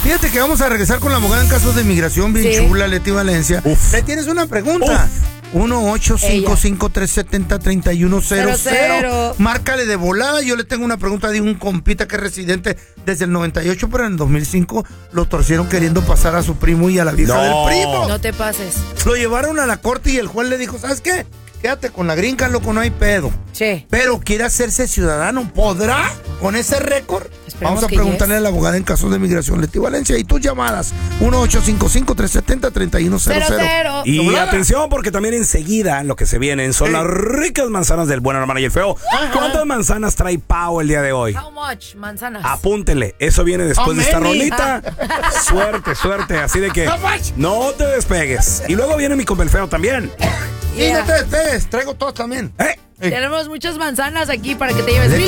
Fíjate que vamos a regresar con la abogada en casos de inmigración, bien chula, Leti Valencia. ¿Le tienes una pregunta? 1-855-370-3100. Márcale de volada. Yo le tengo una pregunta de un compita que es residente desde el 98, pero en el 2005 lo torcieron queriendo pasar a su primo y a la vieja del primo. No te pases. Lo llevaron a la corte y el juez le dijo, ¿sabes qué? Quédate con la gringa, loco, no hay pedo. Sí. Pero quiere hacerse ciudadano. ¿Podrá con ese récord? Esperemos Vamos a que preguntarle a la abogada en casos de migración, Leti Valencia. Y tus llamadas, 1-855-370-3100. Y atención, porque también enseguida lo que se vienen son las ricas manzanas del buen, hermano y el feo. ¿Cuántas manzanas trae Pau el día de hoy? How much manzanas? Apúntele, eso viene después de esta rolita. Suerte, así de que no te despegues. Y luego viene mi compa el feo también. Y no te despegues, traigo todas también. Tenemos muchas manzanas aquí para que te lleves.